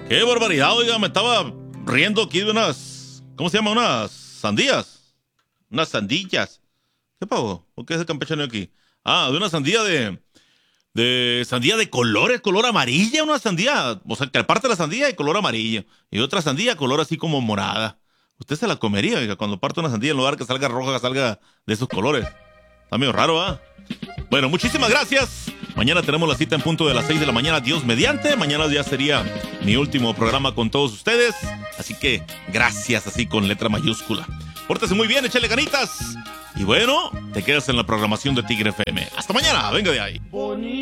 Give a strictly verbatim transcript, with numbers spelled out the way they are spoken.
Qué barbaridad, oiga, me estaba riendo aquí de unas, ¿cómo se llama? Unas sandías. Unas sandillas. ¿Qué pago? ¿Por qué es el campechano aquí? Ah, de una sandía de, de sandía de colores, color amarilla, una sandía, o sea, que aparte de la sandía de color amarillo y otra sandía color así como morada. Usted se la comería, oiga, cuando parte una sandía en lugar que salga roja, que salga de esos colores. Está medio raro, ¿ah? Bueno, muchísimas gracias. Mañana tenemos la cita en punto de las seis de la mañana, Dios mediante. Mañana ya sería mi último programa con todos ustedes. Así que gracias, así con letra mayúscula. Pórtese muy bien, échale ganitas. Y bueno, te quedas en la programación de Tigre F M. Hasta mañana, venga de ahí.